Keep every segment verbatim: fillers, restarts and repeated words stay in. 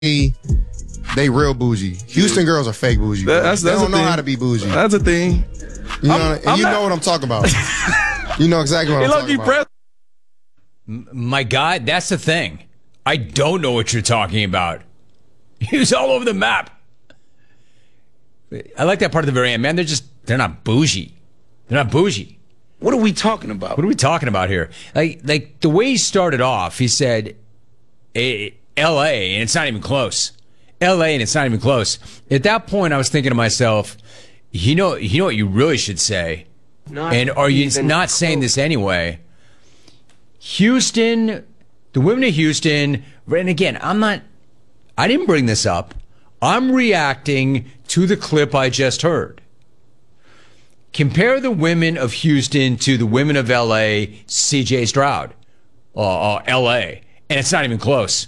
they real bougie. Houston girls are fake bougie. That, that's, they that's don't know thing. how to be bougie. That's a thing. You know, I'm, and I'm you not, know what I'm talking about. You know exactly what I'm talking about. Press. My God, that's the thing. I don't know what you're talking about. He was all over the map. I like that part of the very end. Man, they're just, they're not bougie. They're not bougie. What are we talking about? What are we talking about here? Like, like the way he started off, he said, eh, L A, and it's not even close. L A, and it's not even close. At that point, I was thinking to myself, you know, you know what you really should say? Not and are you not close. saying this anyway? Houston, the women of Houston, and again, I'm not, I didn't bring this up. I'm reacting to the clip I just heard. Compare the women of Houston to the women of L A, C J Stroud, uh, uh, L A, and it's not even close.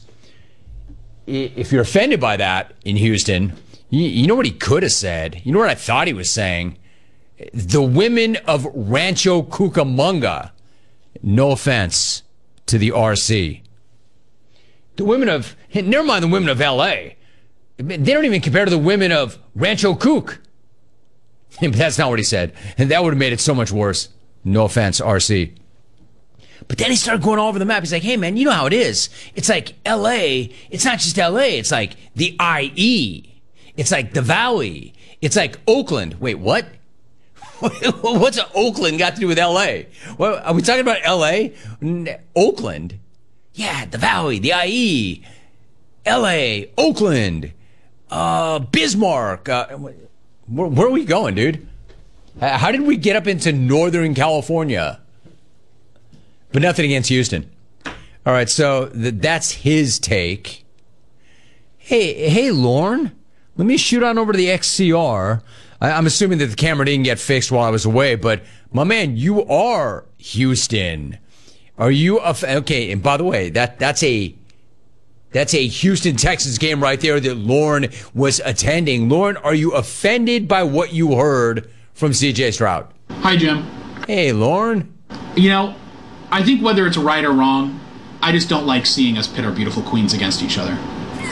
If you're offended by that in Houston, you, you know what he could have said? You know what I thought he was saying? The women of Rancho Cucamonga. No offense to the R C. The women of, never mind the women of L A. They don't even compare to the women of Rancho Cuc. But that's not what he said. And that would have made it so much worse. No offense, R C. But then he started going all over the map. He's like, hey, man, you know how it is. It's like L A. It's not just L A. It's like the I E. It's like the Valley. It's like Oakland. Wait, what? What's Oakland got to do with L A? Well, are we talking about L A? Oakland? Yeah, the Valley, the I E, L A, Oakland, uh, Bismarck. Uh, where, where are we going, dude? How did we get up into Northern California? But nothing against Houston. All right, so th- that's his take. Hey, hey, Lorne, let me shoot on over to the X C R. I- I'm assuming that the camera didn't get fixed while I was away, but my man, you are Houston. Are you a f- okay? And by the way, that that's a that's a Houston Texans game right there that Lorne was attending. Lorne, are you offended by what you heard from C J Stroud? Hi, Jim. Hey, Lorne. You know, I think whether it's right or wrong, I just don't like seeing us pit our beautiful queens against each other.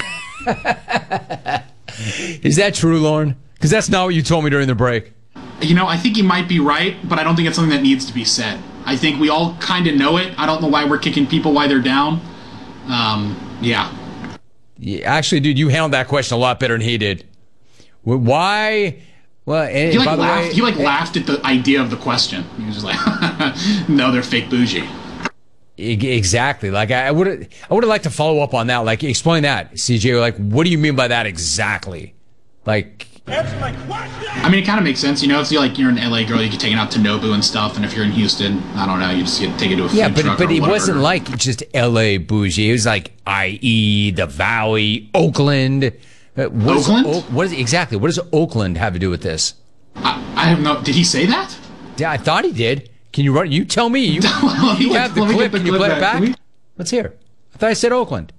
Is that true, Lorne? Because that's not what you told me during the break. You know, I think you might be right, but I don't think it's something that needs to be said. I think we all kind of know it. I don't know why we're kicking people while they're down. Um, yeah. yeah. Actually, dude, you handled that question a lot better than he did. Why? Well, and he like by the laughed. way, he like laughed at the idea of the question. He was just like, "No, they're fake bougie." Exactly. Like I would, I would have liked to follow up on that. Like, explain that, C J. Like, what do you mean by that exactly? Like, answer my question. I mean, it kind of makes sense. You know, if you're like you're an L A girl, you get taken out to Nobu and stuff, and if you're in Houston, I don't know, you just get taken to a food yeah, but truck but or it whatever. wasn't like just L A bougie. It was like I E, the Valley, Oakland. Uh, what Oakland? Is, what is exactly? What does Oakland have to do with this? I, I have no. Did he say that? Yeah, I thought he did. Can you run? You tell me. You, you have the Let me clip. get the Can you clip play it back. back? Can we- Let's hear. I thought I said Oakland.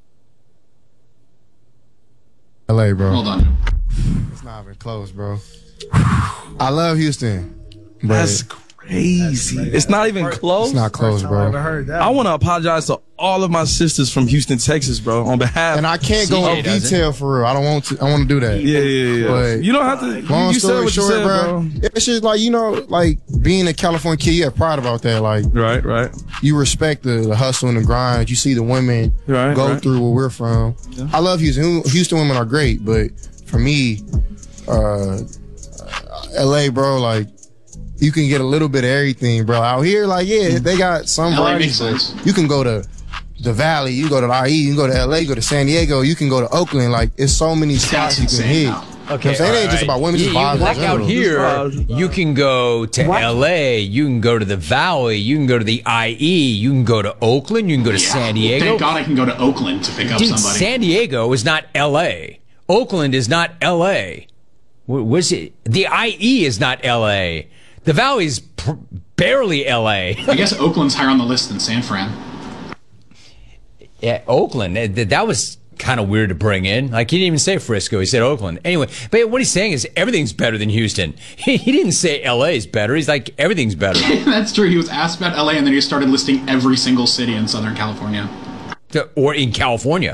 L A, bro. Hold on. It's not even close, bro. I love Houston. But That's crazy. It's not even close. it's not close, bro. I want to apologize to all of my sisters from Houston, Texas, bro, on behalf. And I can't go C J in doesn't. detail for real. I don't want to. I want to do that. yeah, yeah, yeah. But You don't have to. long You, you said story what you short, said, bro, bro. it's just like, you know, like being a California kid, you have pride about that. Like, Right, right. you respect the, the hustle and the grind. You see the women Right, go right. through where we're from. I love Houston. Houston women are great, but for me, uh, L A, bro, like, you can get a little bit of everything, bro. Out here, like, yeah, they got some L A varieties, makes but sense. you can go to the Valley, you can go to the I E, you can go to L A, you go to San Diego, you can go to Oakland. Like, it's so many spots you can insane hit. now. Okay, I'm saying it ain't just about women, You, just you, vibes in like out general. here, Just vibes. you can go to L A, you can go to the Valley, you can go to the I E, you can go to Oakland, you can go to Yeah. San Well, Diego. thank God I can go to Oakland to pick up Dude, somebody. San Diego is not L A. Oakland is not L A. Wh- Was it? The I E is not L A. The Valley's pr- barely L A. I guess Oakland's higher on the list than San Fran. Yeah, Oakland. eh, th- That was kind of weird to bring in. Like, he didn't even say Frisco. He said Oakland. Anyway, but what he's saying is everything's better than Houston. He, he didn't say L A is better. He's like, everything's better. That's true. He was asked about L A, and then he started listing every single city in Southern California. To- or in California.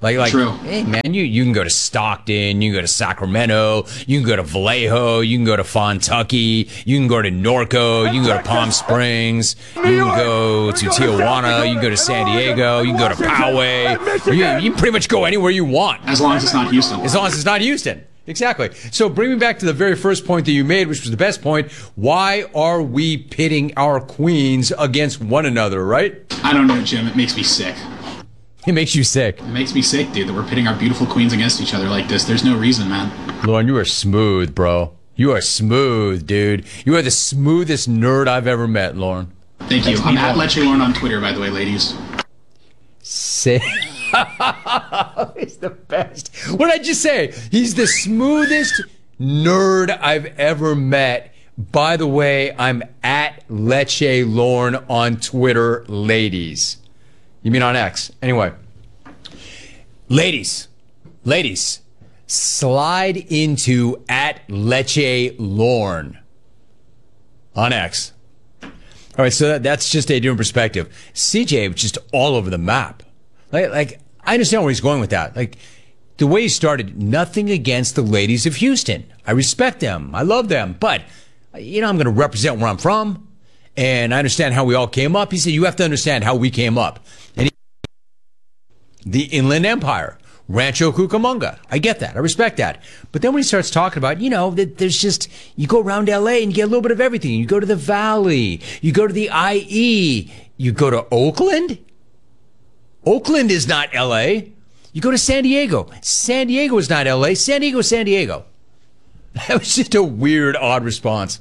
Like, like, True. hey man, you, you can go to Stockton, you can go to Sacramento, you can go to Vallejo, you can go to Fontucky, you can go to Norco, you can go to Palm Springs, you can go to Tijuana, you can go to San Diego, you can go to Poway. You, you can pretty much go anywhere you want. As long as it's not Houston. As long as it's not Houston. Exactly. So bring me back to the very first point that you made, which was the best point. Why are we pitting our queens against one another, right? I don't know, Jim. It makes me sick. It makes you sick. It makes me sick, dude, that we're pitting our beautiful queens against each other like this. There's no reason, man. Lauren, you are smooth, bro. You are smooth, dude. You are the smoothest nerd I've ever met, Lauren. Thank you. I'm at Leche Lauren on Twitter, by the way, ladies. Say... He's the best. What did I just say? He's the smoothest nerd I've ever met. By the way, I'm at Leche Lauren on Twitter, ladies. You mean on X? Anyway. Ladies. Ladies. Slide into at Leche Lauren on X. All right, so that, that's just a different perspective. C J was just all over the map. Like, like, I understand where he's going with that. Like, the way he started, nothing against the ladies of Houston. I respect them. I love them. But, you know, I'm going to represent where I'm from. And I understand how we all came up. He said, you have to understand how we came up. And he, the Inland Empire, Rancho Cucamonga. I get that. I respect that. But then when he starts talking about, you know, that there's just, you go around L A and you get a little bit of everything. You go to the Valley. You go to the I E. You go to Oakland. Oakland is not L A. You go to San Diego. San Diego is not L A. San Diego is San Diego. That was just a weird, odd response.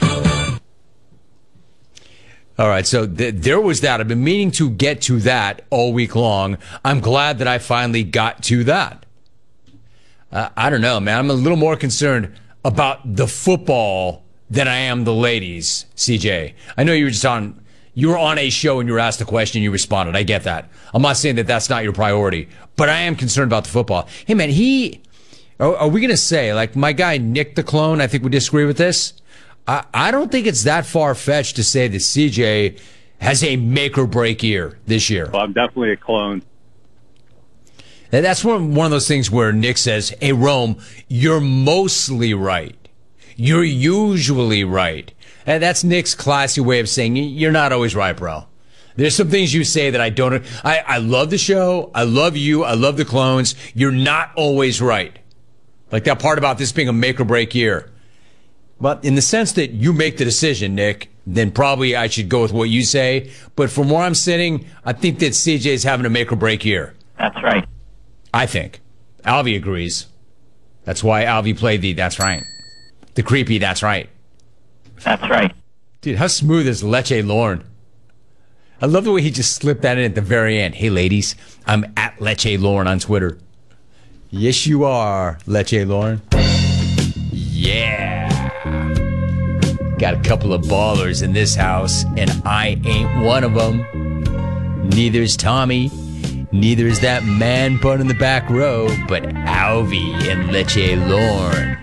All right, so th- there was that. I've been meaning to get to that all week long. I'm glad that I finally got to that. Uh, I don't know, man. I'm a little more concerned about the football than I am the ladies, C J. I know you were just on... You were on a show and you were asked a question and you responded. I get that. I'm not saying that that's not your priority, but I am concerned about the football. Hey, man, he... Are, are we going to say, like my guy Nick the Clone, I think we disagree with this. I, I don't think it's that far-fetched to say that C J has a make-or-break year this year. Well, I'm definitely a clone. And that's one, one of those things where Nick says, hey, Rome, you're mostly right. You're usually right. And that's Nick's classy way of saying you're not always right, bro. There's some things you say that I don't. I, I love the show. I love you. I love the clones. You're not always right. Like that part about this being a make or break year. But in the sense that you make the decision, Nick, then probably I should go with what you say. But from where I'm sitting, I think that C J's having a make or break year. That's right. I think. Alvy agrees. That's why Alvy played the that's right. The creepy that's right. That's right. Dude, how smooth is Leche Lauren? I love the way he just slipped that in at the very end. Hey, ladies, I'm at Leche Lauren on Twitter. Yes, you are, Leche Lauren. Yeah. Got a couple of ballers in this house, and I ain't one of them. Neither's Tommy. Neither is that man put in the back row, but Alvy and Leche Lauren.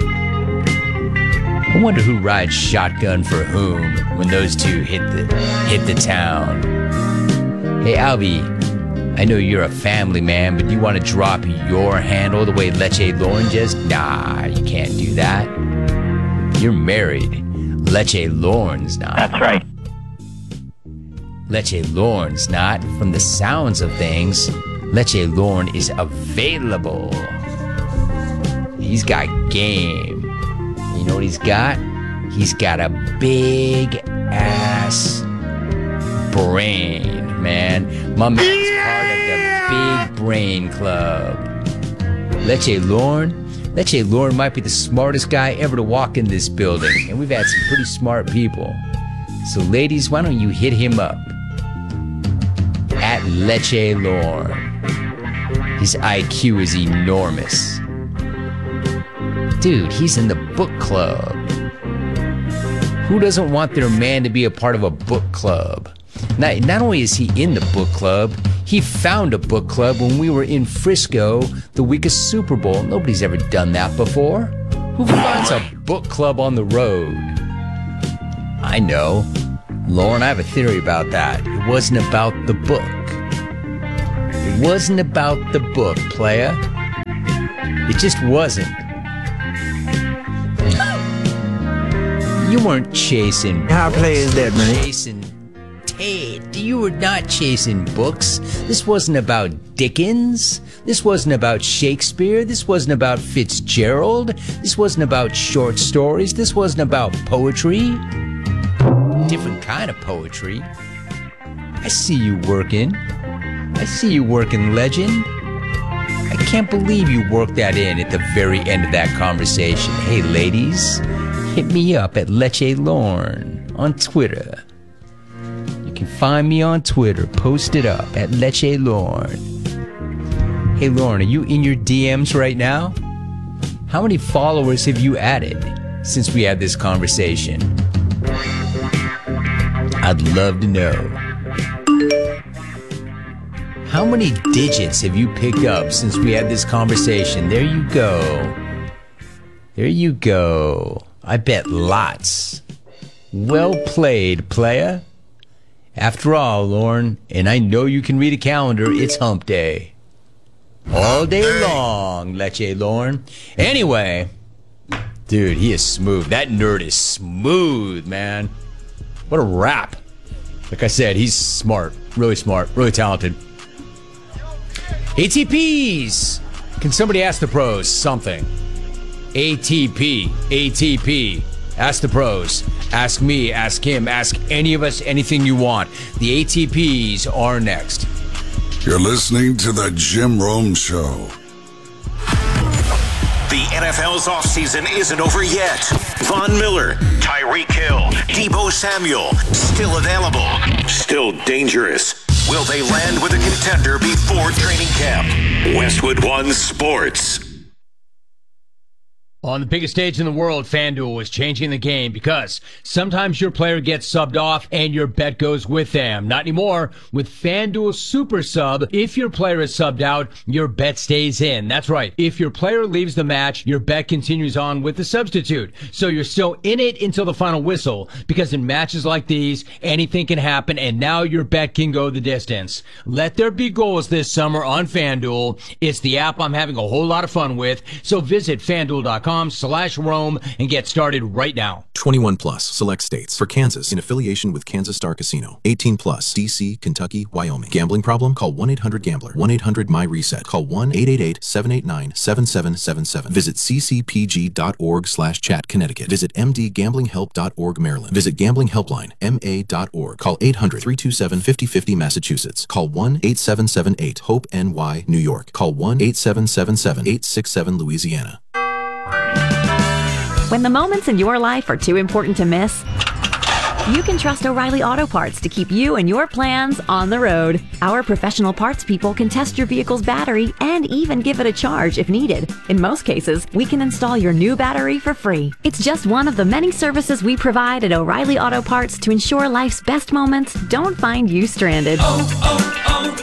I wonder who rides shotgun for whom when those two hit the hit the town. Hey, Alvy, I know you're a family man, but you want to drop your handle the way Leche Lauren just? Nah, you can't do that. You're married. Leche Lauren's not. That's right. Leche Lauren's not. From the sounds of things, Leche Lauren is available. He's got game. You know what he's got? He's got a big ass brain, man. My man's part of the Big Brain Club. Leche Lauren, Leche Lauren might be the smartest guy ever to walk in this building, and we've had some pretty smart people. So, ladies, why don't you hit him up at Leche Lauren? His I Q is enormous. Dude, he's in the book club. Who doesn't want their man to be a part of a book club? Not, not only is he in the book club, he found a book club when we were in Frisco the week of Super Bowl. Nobody's ever done that before. Who finds a book club on the road? I know. Lauren, I have a theory about that. It wasn't about the book. It wasn't about the book, playa. It just wasn't. You weren't chasing How play is that, man? chasing Ted. You were not chasing books. This wasn't about Dickens. This wasn't about Shakespeare. This wasn't about Fitzgerald. This wasn't about short stories. This wasn't about poetry. Different kind of poetry. I see you working. I see you working, legend. I can't believe you worked that in at the very end of that conversation. Hey, ladies, hit me up at Leche Lorne on Twitter. You can find me on Twitter. Post it up at Leche Lorne. Hey, Lorne, are you in your D Ms right now? How many followers have you added since we had this conversation? I'd love to know. How many digits have you picked up since we had this conversation? There you go. There you go. I bet lots. Well played, playa. After all, Lorne, and I know you can read a calendar, it's hump day. All day long, Leche Lorne. Anyway, dude, he is smooth. That nerd is smooth, man. What a rap. Like I said, he's smart. Really smart. Really talented. A T Ps! Can somebody ask the pros something? A T P. A T P. Ask the pros. Ask me. Ask him. Ask any of us anything you want. The A T Ps are next. You're listening to The Jim Rome Show. The N F L's offseason isn't over yet. Von Miller, Tyreek Hill, Deebo Samuel, still available, still dangerous. Will they land with a contender before training camp? Westwood One Sports. On the biggest stage in the world, FanDuel is changing the game because sometimes your player gets subbed off and your bet goes with them. Not anymore. With FanDuel Super Sub, if your player is subbed out, your bet stays in. That's right. If your player leaves the match, your bet continues on with the substitute. So you're still in it until the final whistle, because in matches like these, anything can happen, and now your bet can go the distance. Let there be goals this summer on FanDuel. It's the app I'm having a whole lot of fun with. So visit FanDuel dot com slash Rome and get started right now. twenty-one plus, select states. For Kansas, in affiliation with Kansas Star Casino. eighteen plus, D C, Kentucky, Wyoming. Gambling problem? Call one eight hundred gambler. one eight hundred my reset. Call one eight eight eight seven eight nine seven seven seven seven. Visit c c p g dot org slash chat Connecticut. Visit m d gambling help dot org Maryland. Visit Gambling Helpline, m a dot org. Call eight hundred three two seven five zero five zero Massachusetts. Call one eight seven seven eight hope N Y New York. Call one eight seven seven seven eight six seven Louisiana. When the moments in your life are too important to miss, you can trust O'Reilly Auto Parts to keep you and your plans on the road. Our professional parts people can test your vehicle's battery and even give it a charge if needed. In most cases, we can install your new battery for free. It's just one of the many services we provide at O'Reilly Auto Parts to ensure life's best moments don't find you stranded. Oh,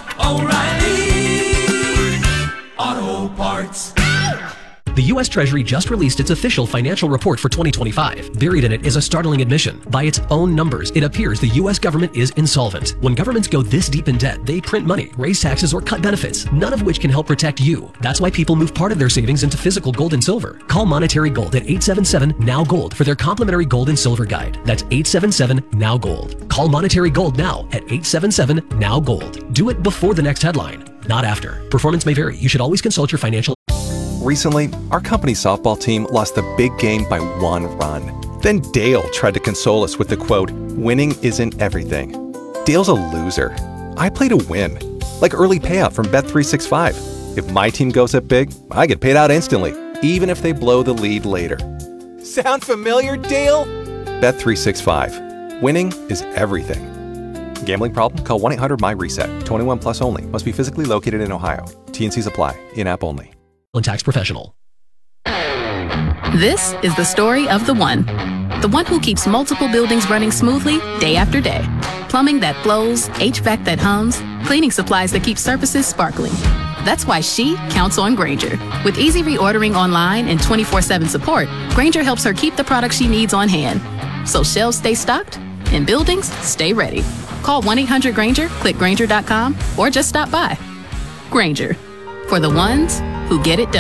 oh, oh, O'Reilly Auto Parts. The U S Treasury just released its official financial report for twenty twenty-five. Buried in it is a startling admission. By its own numbers, it appears the U S government is insolvent. When governments go this deep in debt, they print money, raise taxes, or cut benefits, none of which can help protect you. That's why people move part of their savings into physical gold and silver. Call Monetary Gold at eight seven seven N O W Gold for their complimentary gold and silver guide. That's eight seven seven N O W Gold. Call Monetary Gold now at eight seven seven N O W Gold. Do it before the next headline, not after. Performance may vary. You should always consult your financial. Recently, our company softball team lost the big game by one run. Then Dale tried to console us with the quote, "Winning isn't everything." Dale's a loser. I play to win. Like early payout from Bet three sixty-five. If my team goes up big, I get paid out instantly, even if they blow the lead later. Sound familiar, Dale? Bet three sixty-five. Winning is everything. Gambling problem? Call one eight hundred my reset. twenty-one plus only. Must be physically located in Ohio. T and Cs apply. In-app only. And tax professional. This is the story of the one. The one who keeps multiple buildings running smoothly day after day. Plumbing that flows, H V A C that hums, cleaning supplies that keep surfaces sparkling. That's why she counts on Grainger. With easy reordering online and twenty-four seven support, Grainger helps her keep the products she needs on hand. So shelves stay stocked and buildings stay ready. Call one eight hundred Grainger, click Grainger dot com, or just stop by. Grainger, for the ones who get it done.